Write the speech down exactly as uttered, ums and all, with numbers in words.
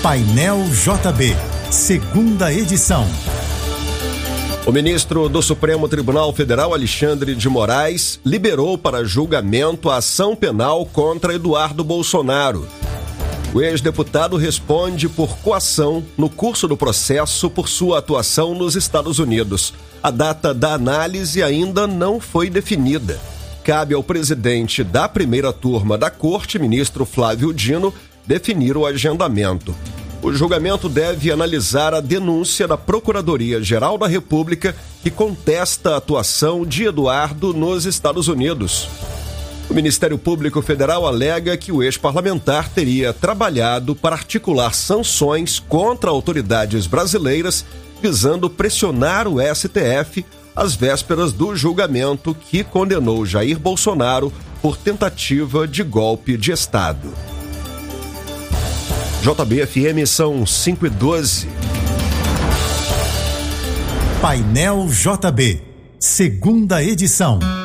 Painel J B, segunda edição. O ministro do Supremo Tribunal Federal, Alexandre de Moraes, liberou para julgamento a ação penal contra Eduardo Bolsonaro. O ex-deputado responde por coação no curso do processo por sua atuação nos Estados Unidos. A data da análise ainda não foi definida. Cabe ao presidente da primeira turma da Corte, ministro Flávio Dino, definir o agendamento. O julgamento deve analisar a denúncia da Procuradoria-Geral da República que contesta a atuação de Eduardo nos Estados Unidos. O Ministério Público Federal alega que o ex-parlamentar teria trabalhado para articular sanções contra autoridades brasileiras, visando pressionar o S T F às vésperas do julgamento que condenou Jair Bolsonaro por tentativa de golpe de Estado. J B F M são cinco e doze. Painel J B, segunda edição.